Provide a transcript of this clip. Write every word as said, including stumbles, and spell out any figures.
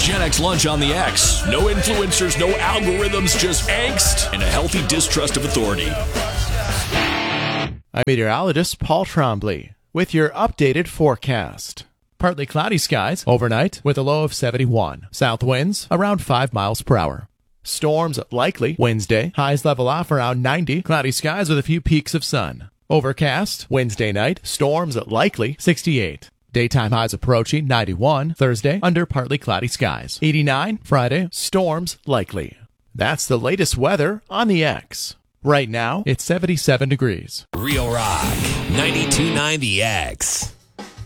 Gen X Lunch on the X. No influencers, no algorithms, just angst and a healthy distrust of authority. I'm meteorologist Paul Trombley with your updated forecast. Partly cloudy skies overnight with a low of seventy-one. South winds around five miles per hour. Storms likely Wednesday. Highs level off around ninety. Cloudy skies with a few peaks of sun. Overcast Wednesday night. Storms likely sixty-eight. Daytime highs approaching ninety-one. Thursday under partly cloudy skies. eighty-nine. Friday storms likely. That's the latest weather on the X. Right now, it's seventy-seven degrees. Real Rock, ninety-two point nine The X.